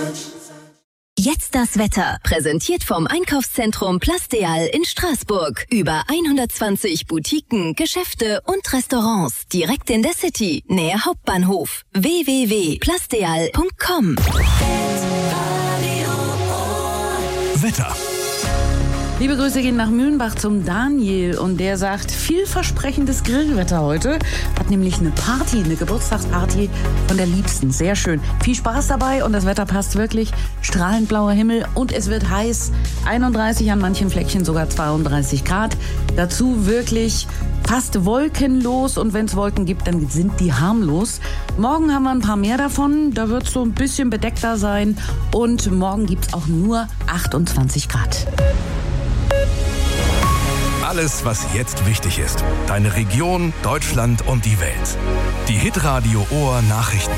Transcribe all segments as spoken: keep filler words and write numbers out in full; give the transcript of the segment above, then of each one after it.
Jetzt das Wetter, präsentiert vom Einkaufszentrum Plasteal in Straßburg. Über hundertzwanzig Boutiquen, Geschäfte und Restaurants direkt in der City, nähe Hauptbahnhof. w w w punkt plasteal punkt com. Wetter. Liebe Grüße gehen nach Mühlenbach zum Daniel und der sagt, vielversprechendes Grillwetter heute. Hat nämlich eine Party, eine Geburtstagsparty von der Liebsten. Sehr schön. Viel Spaß dabei und das Wetter passt wirklich. Strahlend blauer Himmel und es wird heiß. einunddreißig, an manchen Fleckchen sogar zweiunddreißig Grad. Dazu wirklich fast wolkenlos und wenn es Wolken gibt, dann sind die harmlos. Morgen haben wir ein paar mehr davon. Da wird es so ein bisschen bedeckter sein und morgen gibt es auch nur achtundzwanzig Grad. Alles, was jetzt wichtig ist. Deine Region, Deutschland und die Welt. Die Hitradio Ohr Nachrichten.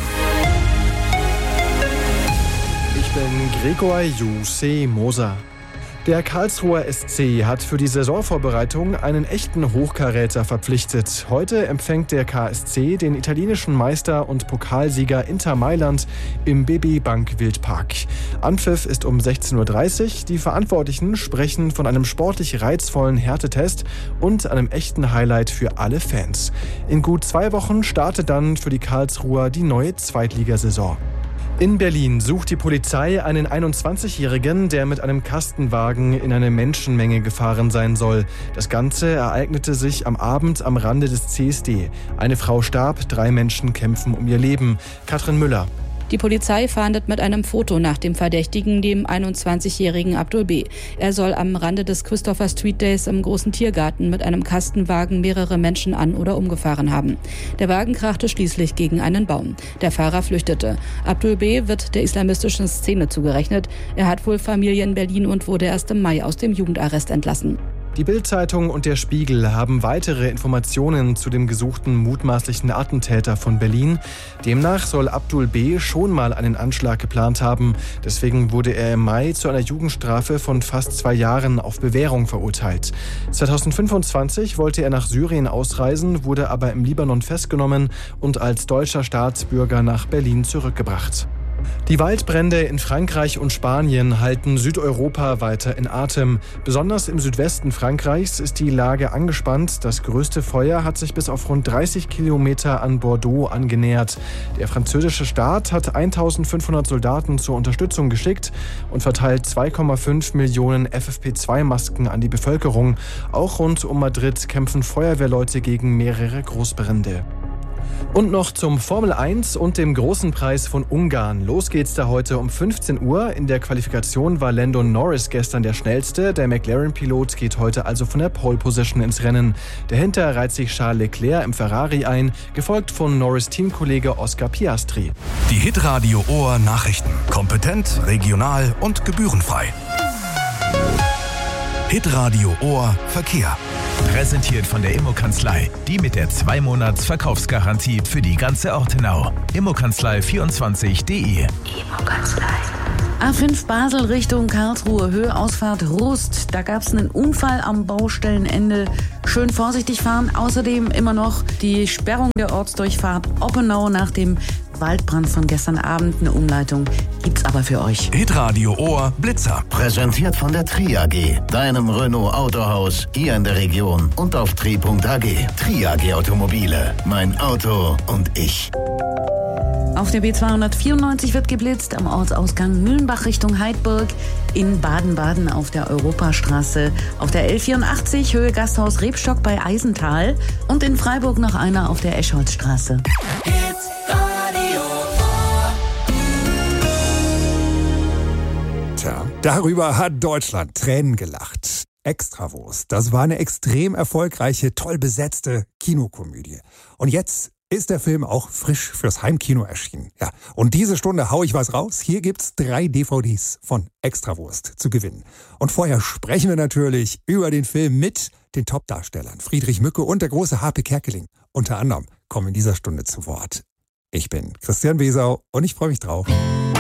Ich bin Gregor Jussi Moser. Der Karlsruher S C hat für die Saisonvorbereitung einen echten Hochkaräter verpflichtet. Heute empfängt der K S C den italienischen Meister und Pokalsieger Inter Mailand im B B Bank Wildpark. Anpfiff ist um sechzehn Uhr dreißig. Die Verantwortlichen sprechen von einem sportlich reizvollen Härtetest und einem echten Highlight für alle Fans. In gut zwei Wochen startet dann für die Karlsruher die neue Zweitligasaison. In Berlin sucht die Polizei einen einundzwanzigjährigen, der mit einem Kastenwagen in eine Menschenmenge gefahren sein soll. Das Ganze ereignete sich am Abend am Rande des C S D. Eine Frau starb, drei Menschen kämpfen um ihr Leben. Katrin Müller. Die Polizei fahndet mit einem Foto nach dem Verdächtigen, dem einundzwanzigjährigen Abdul B. Er soll am Rande des Christopher Street Days im großen Tiergarten mit einem Kastenwagen mehrere Menschen an- oder umgefahren haben. Der Wagen krachte schließlich gegen einen Baum. Der Fahrer flüchtete. Abdul B. wird der islamistischen Szene zugerechnet. Er hat wohl Familie in Berlin und wurde erst im Mai aus dem Jugendarrest entlassen. Die Bild-Zeitung und der Spiegel haben weitere Informationen zu dem gesuchten mutmaßlichen Attentäter von Berlin. Demnach soll Abdul B. schon mal einen Anschlag geplant haben. Deswegen wurde er im Mai zu einer Jugendstrafe von fast zwei Jahren auf Bewährung verurteilt. zweitausendfünfundzwanzig wollte er nach Syrien ausreisen, wurde aber im Libanon festgenommen und als deutscher Staatsbürger nach Berlin zurückgebracht. Die Waldbrände in Frankreich und Spanien halten Südeuropa weiter in Atem. Besonders im Südwesten Frankreichs ist die Lage angespannt. Das größte Feuer hat sich bis auf rund dreißig Kilometer an Bordeaux angenähert. Der französische Staat hat eintausendfünfhundert Soldaten zur Unterstützung geschickt und verteilt zwei Komma fünf Millionen F F P zwei Masken an die Bevölkerung. Auch rund um Madrid kämpfen Feuerwehrleute gegen mehrere Großbrände. Und noch zum Formel eins und dem großen Preis von Ungarn. Los geht's da heute um fünfzehn Uhr. In der Qualifikation war Lando Norris gestern der Schnellste. Der McLaren-Pilot geht heute also von der Pole Position ins Rennen. Dahinter reiht sich Charles Leclerc im Ferrari ein, gefolgt von Norris-Teamkollege Oscar Piastri. Die Hitradio Ohr Nachrichten. Kompetent, regional und gebührenfrei. Hitradio Ohr Verkehr. Präsentiert von der Immo-Kanzlei, die mit der zwei Monats Verkaufsgarantie für die ganze Ortenau. Immo-Kanzlei vierundzwanzig punkt de. Immo-Kanzlei. A fünf Basel Richtung Karlsruhe, Höhe Ausfahrt Rust. Da gab es einen Unfall am Baustellenende. Schön vorsichtig fahren. Außerdem immer noch die Sperrung der Ortsdurchfahrt Oppenau nach dem Waldbrand von gestern Abend. Eine Umleitung gibt's aber für euch. Hitradio Ohr Blitzer. Präsentiert von der Tri A G, deinem Renault Autohaus hier in der Region und auf tri punkt a g. Tri A G Automobile, mein Auto und ich. Auf der B zweihundertvierundneunzig wird geblitzt, am Ortsausgang Mühlenbach Richtung Heidburg, in Baden-Baden auf der Europastraße, auf der L vierundachtzig Höhe Gasthaus Rebstock bei Eisental und in Freiburg noch einer auf der Escholzstraße. Tja, darüber hat Deutschland Tränen gelacht. Extrawurst, das war eine extrem erfolgreiche, toll besetzte Kinokomödie. Und jetzt ist der Film auch frisch fürs Heimkino erschienen. Ja, und diese Stunde hau ich was raus. Hier gibt's drei D V Ds von Extrawurst zu gewinnen. Und vorher sprechen wir natürlich über den Film mit den Top-Darstellern Friedrich Mücke und der große Harpe Kerkeling. Unter anderem kommen in dieser Stunde zu Wort. Ich bin Christian Wesau und ich freue mich drauf.